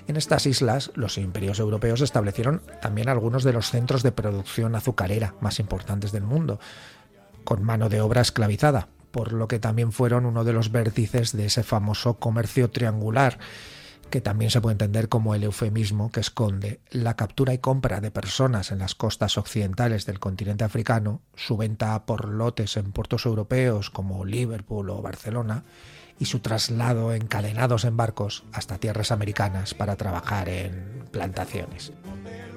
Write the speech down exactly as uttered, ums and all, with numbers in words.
En estas islas, los imperios europeos establecieron también algunos de los centros de producción azucarera más importantes del mundo, con mano de obra esclavizada, por lo que también fueron uno de los vértices de ese famoso comercio triangular, que también se puede entender como el eufemismo que esconde la captura y compra de personas en las costas occidentales del continente africano, su venta por lotes en puertos europeos como Liverpool o Barcelona, y su traslado encadenados en barcos hasta tierras americanas para trabajar en plantaciones.